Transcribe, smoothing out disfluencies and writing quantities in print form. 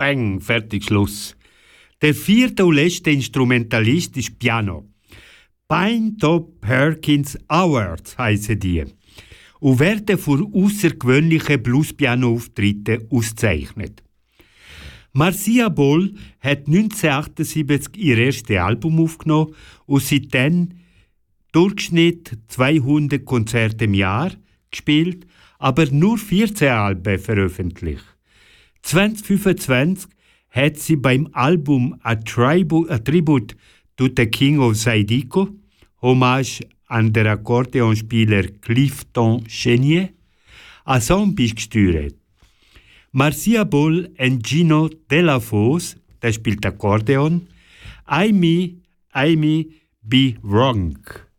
bang, fertig, Schluss. Der vierte und letzte Instrumentalist ist Piano. Pine-Top Perkins Awards heissen die und werden für außergewöhnliche Blues-Piano-Auftritte ausgezeichnet. Marcia Ball hat 1978 ihr erstes Album aufgenommen und seitdem Durchschnitt 200 Konzerte im Jahr gespielt, aber nur 14 Alben veröffentlicht. 2025 hat sie beim Album A Tribute to the King of Zydeco, Hommage an den Akkordeonspieler Clifton Chenier, einen Song beigesteuert. Marcia Ball und Gino Delafosse, der spielt Akkordeon, I May Be Wrong.